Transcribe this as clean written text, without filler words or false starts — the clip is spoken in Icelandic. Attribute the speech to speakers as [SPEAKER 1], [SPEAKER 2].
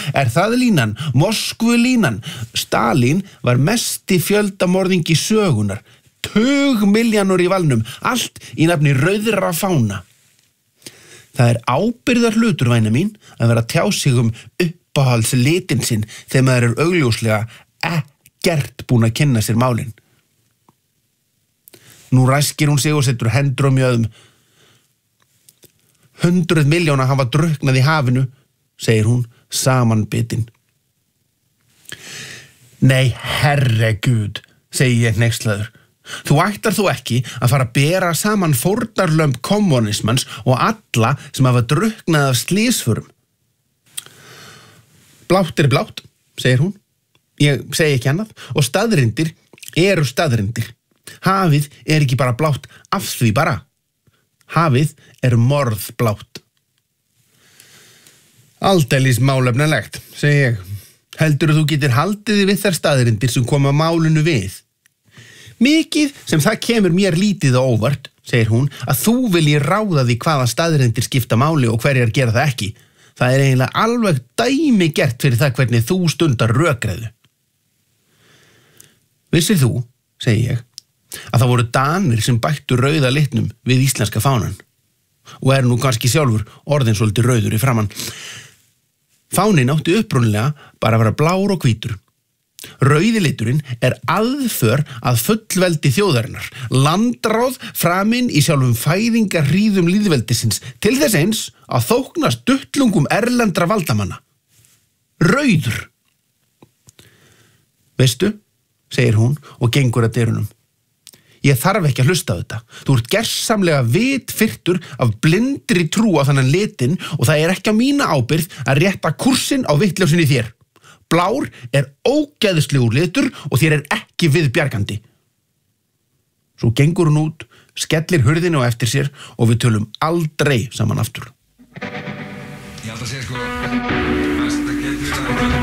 [SPEAKER 1] Er það línan, Moskvulínan? Stalín var mesti fjöldamorðingi sögunar, 20 milljónir í valnum, allt í nafni rauðra fána. Það er ábyrgðar hlutur, væna mín, að vera að tjá sig uppáhaldslitin sinn þegar maður augljóslega ekkert búin að kynna sér málin. Nú ræskir hún sig og setur hendur á mjöðum. 100 milljóna hafa drukknað í hafinu, segir hún samanbitin. Nei, herregud, segi ég hneykslaður. Þú ætlar þó ekki að fara að bera saman fórnarlömb kommunismans og alla sem hafa drukknað af slysförum. Blátt er blátt, segir hún. Ég segi ekki annað og staðreyndir eru staðreyndir. Hafið er ekki bara blátt af því bara. Hafið er morðblátt. Aldeilis málefnalegt, segi ég. Heldurðu þú getur haldið við þær staðreyndir sem koma málinu við? Mikið sem það kemur mér lítið á óvart, segir hún, að þú vilji ráða því hvaða staðreyndir skipta máli og hverjar gera það ekki. Það er eiginlega alveg dæmigert fyrir það hvernig þú stundar rökræðu. Vissir þú, segi ég, að það voru Danir sem bættu rauða litnum við íslenska fánan og nú kannski sjálfur orðinn svolítið rauður í framan. Fáninn átti upprunlega bara að vera blár og hvítur. Rauði liturinn er aðför að fullveldi þjóðarinnar, landráð framinn í sjálfum fæðingarhríðum lýðveldisins til þess eins að þóknast duttlungum erlendra valdamanna. Rauður. Veistu, segir hún og gengur að dyrunum. Ég þarf ekki að hlusta á þetta. Þú ert gersamlega vitfirrtur af blindri trú á þannan litin og það er ekki á mína ábyrgð að rétta kúrsinn á vitljósinni þér. Blár er ógeðslegur litur og þér er ekki viðbjargandi. Svo gengur hún út, skellir hurðinu á eftir sér og við tölum aldrei saman aftur.
[SPEAKER 2] Ég held að segja sko